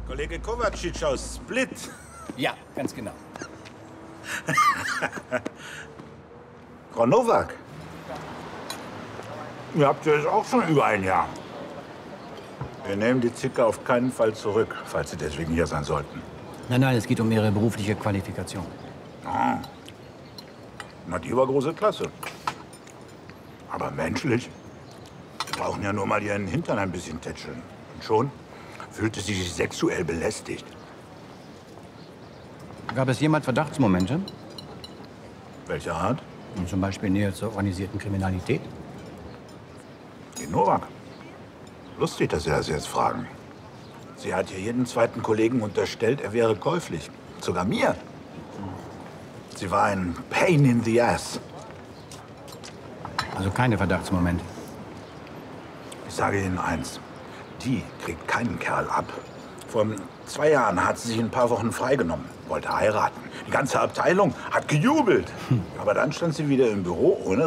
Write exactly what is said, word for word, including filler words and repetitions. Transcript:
Kollege Kovacic aus Split. Ja, ganz genau. Frau Nowak. Ihr habt ja jetzt auch schon über ein Jahr. Wir nehmen die Zicke auf keinen Fall zurück, falls Sie deswegen hier sein sollten. Nein, nein, es geht um Ihre berufliche Qualifikation. Ah. Na, die war große Klasse. Aber menschlich? Sie brauchen ja nur mal Ihren Hintern ein bisschen tätscheln. Und schon fühlte sie sich sexuell belästigt. Gab es jemals Verdachtsmomente? Welcher Art? Und zum Beispiel Nähe zur organisierten Kriminalität? Die Nowak. Lustig, dass Sie das jetzt fragen. Sie hat hier jeden zweiten Kollegen unterstellt, er wäre käuflich. Sogar mir. Sie war ein Pain in the Ass. Also keine Verdachtsmomente. Ich sage Ihnen eins. Die kriegt keinen Kerl ab. Vor zwei Jahren hat sie sich ein paar Wochen freigenommen, wollte heiraten. Die ganze Abteilung hat gejubelt. Hm. Aber dann stand sie wieder im Büro ohne